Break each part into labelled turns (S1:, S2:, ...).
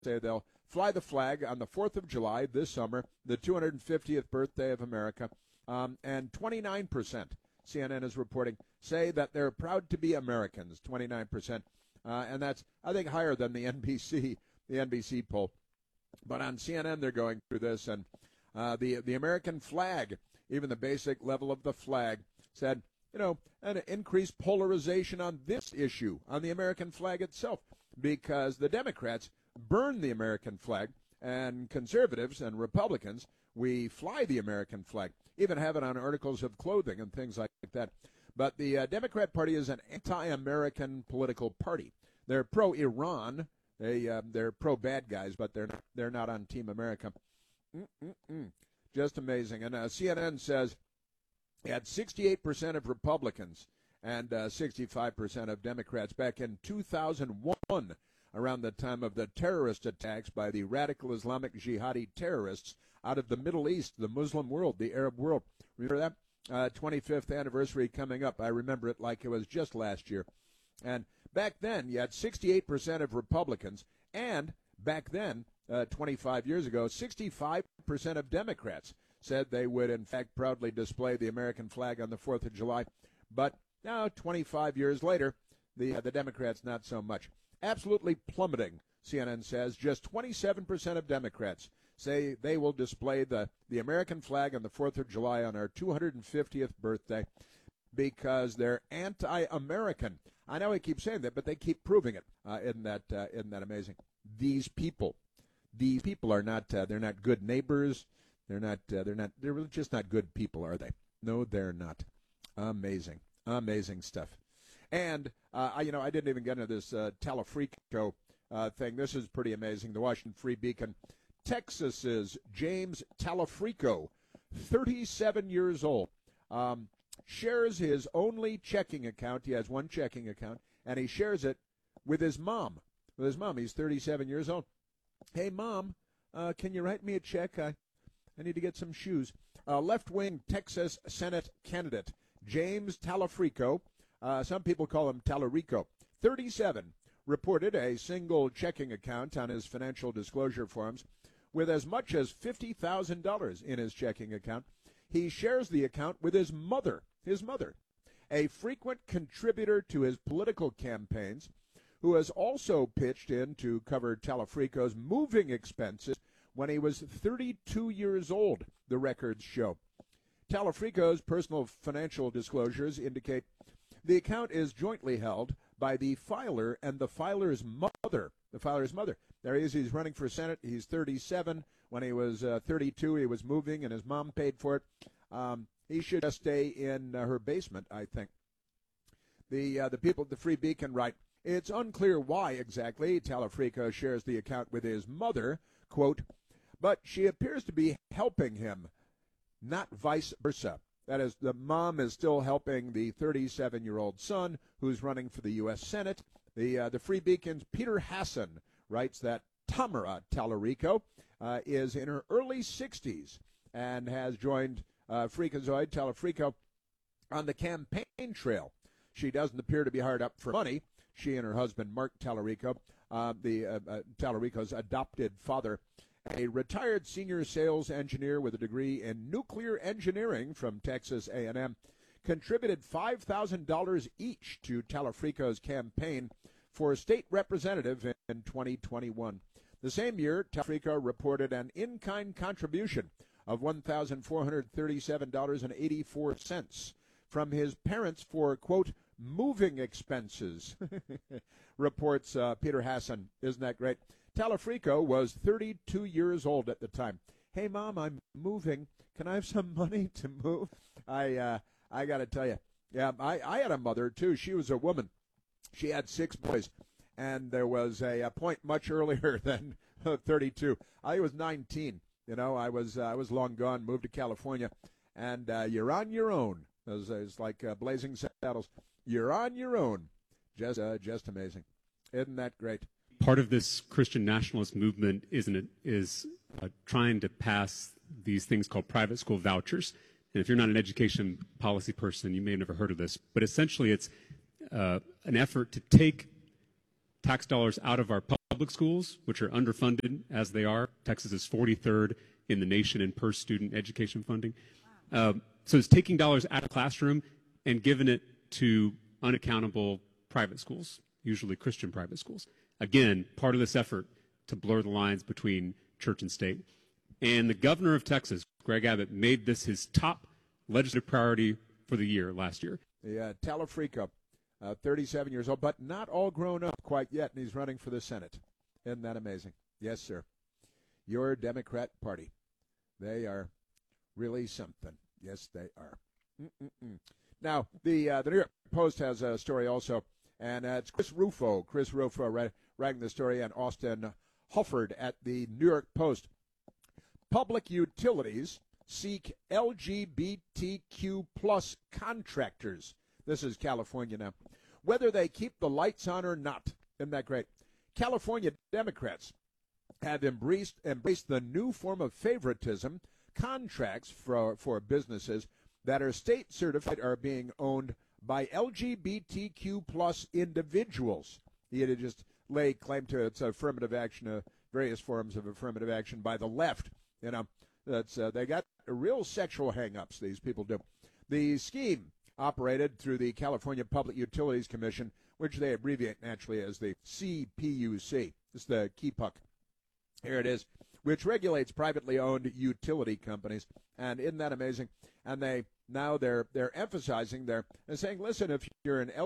S1: say they'll fly the flag on the 4th of July this summer, the 250th birthday of America, and 29%, CNN is reporting, say that they're proud to be Americans, 29%. And that's, I think, higher than the NBC poll. But on CNN, they're going through this, and the American flag, even the basic level of the flag, said, an increased polarization on this issue, on the American flag itself, because the Democrats burn the American flag, and conservatives and Republicans, we fly the American flag, even have it on articles of clothing and things like that. But the Democrat Party is an anti-American political party. They're pro-Iran. They're pro-bad guys, but they're not on Team America. Just amazing. And CNN says it had 68% of Republicans and 65% of Democrats back in 2001, around the time of the terrorist attacks by the radical Islamic jihadi terrorists out of the Middle East, the Muslim world, the Arab world. Remember that? 25th anniversary coming up. I remember it like it was just last year. And back then, you had 68% of Republicans, and back then, 25 years ago, 65% of Democrats said they would, in fact, proudly display the American flag on the 4th of July. But now, 25 years later, the Democrats not so much. Absolutely plummeting, CNN says. Just 27% of Democrats say they will display the American flag on the 4th of July on our 250th birthday because they're anti-American. I know I keep saying that, but they keep proving it. Isn't that amazing? These people are not. They're not good neighbors. They're just not good people, are they? No, they're not. Amazing stuff. And I didn't even get into this Talafrico thing. This is pretty amazing. The Washington Free Beacon, Texas's James Talafrico, 37 years old. Shares his only checking account. He has one checking account, and he shares it with his mom. He's 37 years old. Hey, Mom, can you write me a check? I need to get some shoes. Left-wing Texas Senate candidate James Talafrico, some people call him Talarico, 37, reported a single checking account on his financial disclosure forms with as much as $50,000 in his checking account. He shares the account with his mother, a frequent contributor to his political campaigns, who has also pitched in to cover Talafrico's moving expenses when he was 32 years old, the records show. Talafrico's personal financial disclosures indicate the account is jointly held by the filer and the filer's mother. There he is. He's running for Senate. He's 37. When he was 32, he was moving, and his mom paid for it. He should just stay in her basement, I think. The people at the Free Beacon write, it's unclear why exactly Talafrico shares the account with his mother, quote, but she appears to be helping him, not vice versa. That is, the mom is still helping the 37-year-old son who's running for the U.S. Senate. The Free Beacon's Peter Hassan writes that Tamara Talarico is in her early 60s and has joined Freakazoid Talafrico on the campaign trail. She doesn't appear to be hard up for money. She and her husband, Mark Talarico, Talarico's adopted father, a retired senior sales engineer with a degree in nuclear engineering from Texas A&M, contributed $5,000 each to Talafrico's campaign for state representative in 2021. The same year, Talafrico reported an in-kind contribution of $1,437.84 from his parents for, quote, moving expenses, reports Peter Hassan. Isn't that great? Talafrico was 32 years old at the time. Hey, Mom, I'm moving. Can I have some money to move? I got to tell you, yeah, I had a mother, too. She was a woman. She had 6 boys, and there was a point much earlier than 32. I was 19. I was long gone, moved to California, and you're on your own. It's like Blazing Saddles. You're on your own. Just amazing. Isn't that great?
S2: Part of this Christian nationalist movement is trying to pass these things called private school vouchers. And if you're not an education policy person, you may have never heard of this. But essentially, it's an effort to take tax dollars out of our public public schools, which are underfunded as they are. Texas is 43rd in the nation in per student education funding. So it's taking dollars out of the classroom and giving it to unaccountable private schools, usually Christian private schools. Again, part of this effort to blur the lines between church and state. And the governor of Texas, Greg Abbott, made this his top legislative priority for the year last year.
S1: The Talafrico, 37 years old, but not all grown up quite yet, and he's running for the Senate. Isn't that amazing? Yes, sir. Your Democrat Party, they are really something. Yes, they are. Now, the New York Post has a story also, and it's Chris Rufo writing the story, and Austin Hufford at the New York Post. Public utilities seek LGBTQ plus contractors. This is California now. Whether they keep the lights on or not. Isn't that great? California Democrats have embraced the new form of favoritism. Contracts for businesses that are state certified are being owned by LGBTQ plus individuals. He had just lay claim to its affirmative action, various forms of affirmative action by the left. You know, that's they got real sexual hang-ups, these people do. The scheme operated through the California Public Utilities Commission, which they abbreviate naturally as the CPUC. It's the KPUC. Here it is, which regulates privately owned utility companies. And isn't that amazing? And they're emphasizing, they're saying, listen, if you're an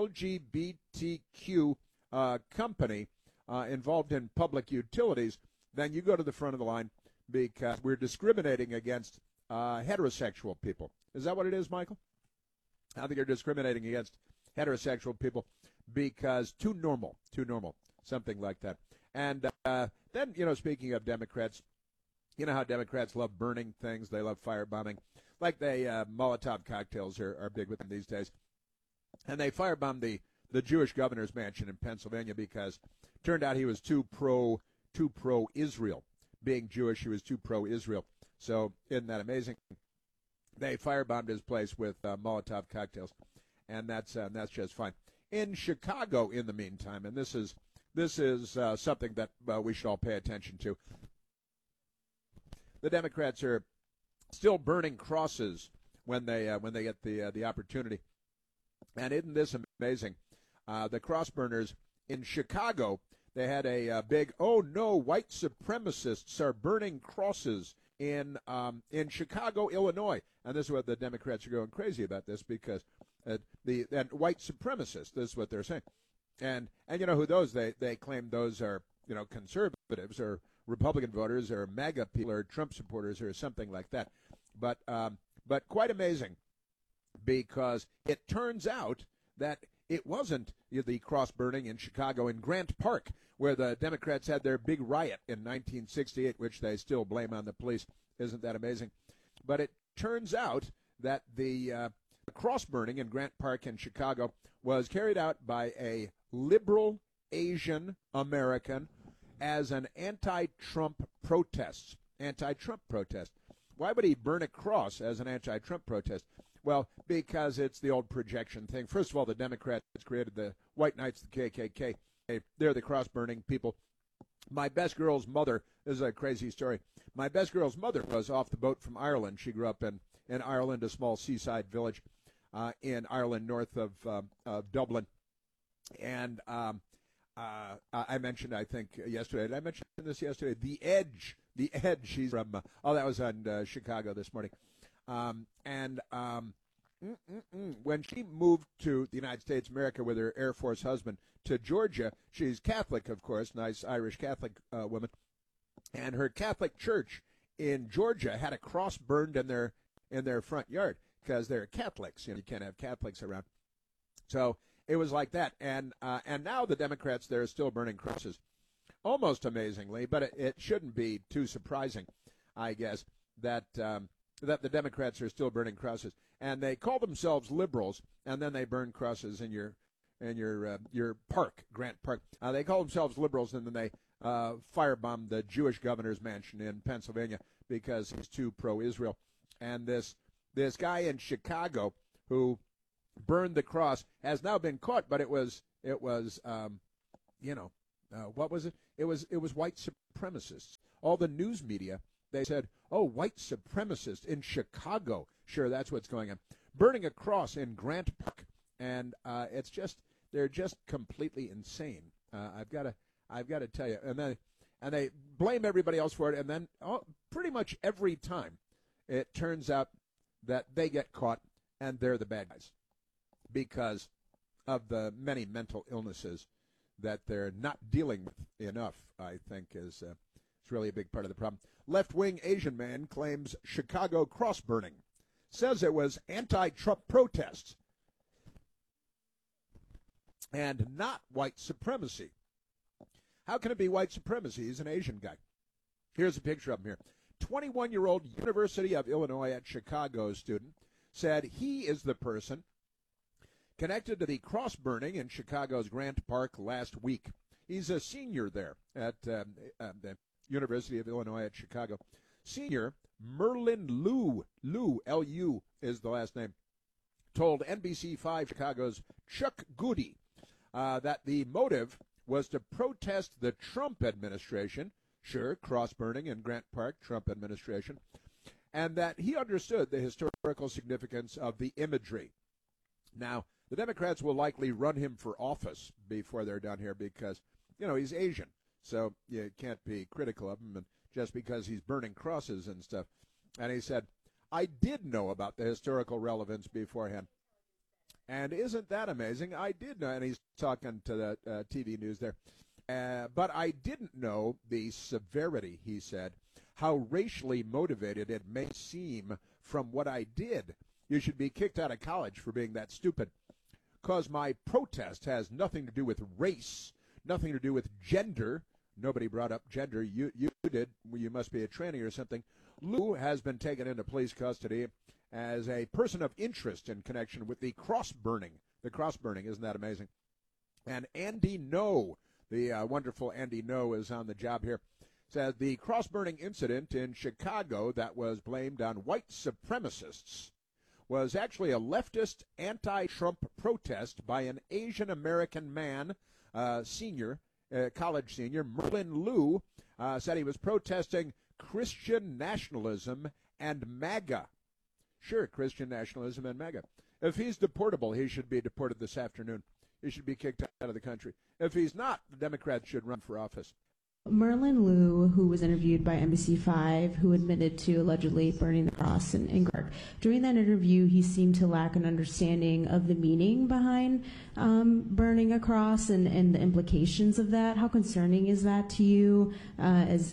S1: LGBTQ company involved in public utilities, then you go to the front of the line because we're discriminating against heterosexual people. Is that what it is, Michael? I think you're discriminating against heterosexual people because too normal, something like that. And then, speaking of Democrats, you know how Democrats love burning things. They love firebombing. Like Molotov cocktails are big with them these days. And they firebombed the Jewish governor's mansion in Pennsylvania because it turned out he was too pro-Israel. Being Jewish, he was too pro-Israel. So isn't that amazing? They firebombed his place with Molotov cocktails, and that's just fine. In Chicago, in the meantime, and this is something that we should all pay attention to. The Democrats are still burning crosses when they get the opportunity, and isn't this amazing? The cross burners in Chicago, they had a big, oh no, white supremacists are burning crosses in Chicago, Illinois, and this is what the Democrats are going crazy about this because and white supremacists, this is what they're saying, and you know who those they claim those are conservatives or Republican voters or MAGA people or Trump supporters or something like that, but quite amazing because it turns out that it wasn't the cross burning in Chicago in Grant Park, where the Democrats had their big riot in 1968, which they still blame on the police. Isn't that amazing? But it turns out that the cross burning in Grant Park in Chicago was carried out by a liberal Asian American as an anti-Trump protest. Anti-Trump protest. Why would he burn a cross as an anti-Trump protest? Well, because it's the old projection thing. First of all, the Democrats created the White Knights, the KKK. They're the cross-burning people. My best girl's mother, this is a crazy story. My best girl's mother was off the boat from Ireland. She grew up in Ireland, a small seaside village in Ireland north of Dublin. And I mentioned, I think, yesterday, did I mention this yesterday? The Edge. She's from, that was on Chicago this morning. When she moved to the United States of America with her Air Force husband to Georgia, she's Catholic, of course, nice Irish Catholic woman, and her Catholic church in Georgia had a cross burned in their front yard because they're Catholics. You can't have Catholics around. So it was like that, and now the Democrats there are still burning crosses, almost amazingly, but it shouldn't be too surprising, I guess, that the Democrats are still burning crosses, and they call themselves liberals, and then they burn crosses in your park, Grant Park. They call themselves liberals, and then they firebombed the Jewish governor's mansion in Pennsylvania because he's too pro-Israel. And this guy in Chicago who burned the cross has now been caught, but it was what was it? It was white supremacists. All the news media, they said, oh, white supremacists in Chicago. Sure, that's what's going on. Burning a cross in Grant Park. And they're just completely insane. I've got to tell you. And they blame everybody else for it. And then pretty much every time it turns out that they get caught and they're the bad guys because of the many mental illnesses that they're not dealing with enough, I think, is really a big part of the problem. Left-wing Asian man claims Chicago cross burning, says it was anti-Trump protests and not white supremacy. How can it be white supremacy? He's an Asian guy. Here's a picture of him here. 21-year-old University of Illinois at Chicago student said he is the person connected to the cross burning in Chicago's Grant Park last week. He's a senior there at the University of Illinois at Chicago. Senior Merlin Liu, L-U is the last name, told NBC5 Chicago's Chuck Goody that the motive was to protest the Trump administration, sure, cross-burning in Grant Park, Trump administration, and that he understood the historical significance of the imagery. Now, the Democrats will likely run him for office before they're done here because, he's Asian, so you can't be critical of him and just because he's burning crosses and stuff. And he said, I did know about the historical relevance beforehand. And isn't that amazing? I did know, and he's talking to the TV news there. But I didn't know the severity, he said, how racially motivated it may seem from what I did. You should be kicked out of college for being that stupid. Because my protest has nothing to do with race, nothing to do with gender. Nobody brought up gender. You did. You must be a tranny or something. Liu has been taken into police custody as a person of interest in connection with the cross burning. The cross burning, isn't that amazing? And Andy No, the wonderful Andy No, is on the job here. Said the cross burning incident in Chicago that was blamed on white supremacists was actually a leftist anti-Trump protest by an Asian American man, college senior, Merlin Liu, said he was protesting Christian nationalism and MAGA. Sure, Christian nationalism and MAGA. If he's deportable, he should be deported this afternoon. He should be kicked out of the country. If he's not, the Democrats should run for office.
S3: Merlin Liu, who was interviewed by NBC5, who admitted to allegedly burning the cross in Gark. During that interview, he seemed to lack an understanding of the meaning behind burning a cross and the implications of that. How concerning is that to you as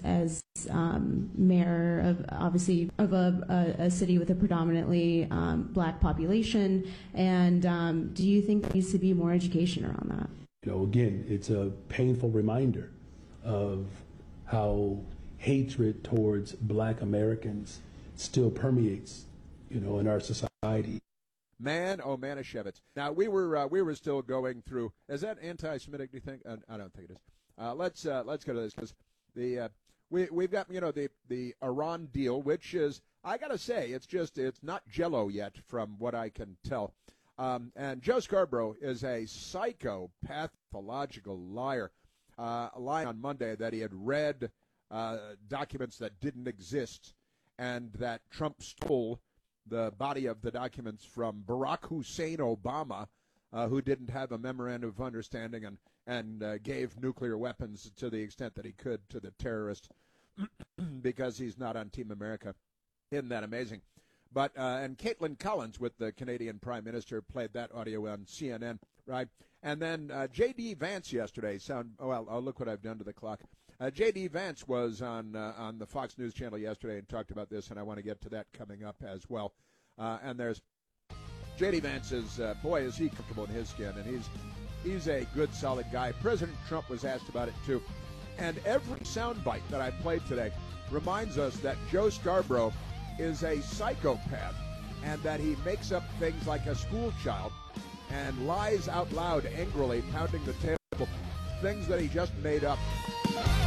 S3: mayor of, obviously, of a city with a predominantly black population? And do you think there needs to be more education around that?
S4: Again, it's a painful reminder of how hatred towards black Americans still permeates, in our society.
S1: Man, oh Manischewitz. Now we were still going through. Is that anti-Semitic? Do you think? I don't think it is. Let's go to this because we've got the Iran deal, which is, I gotta say, it's not Jell-O yet from what I can tell. And Joe Scarborough is a pathological liar. Lying on Monday that he had read documents that didn't exist and that Trump stole the body of the documents from Barack Hussein Obama, who didn't have a memorandum of understanding and gave nuclear weapons to the extent that he could to the terrorists because he's not on Team America. Isn't that amazing? But and Caitlin Collins with the Canadian Prime Minister played that audio on CNN, right? And then J.D. Vance yesterday. Look what I've done to the clock. J.D. Vance was on the Fox News channel yesterday and talked about this, and I want to get to that coming up as well. And there's J.D. Vance is, boy, is he comfortable in his skin, and he's a good, solid guy. President Trump was asked about it, too. And every soundbite that I played today reminds us that Joe Scarborough is a psychopath and that he makes up things like a school child and lies out loud angrily, pounding the table, things that he just made up.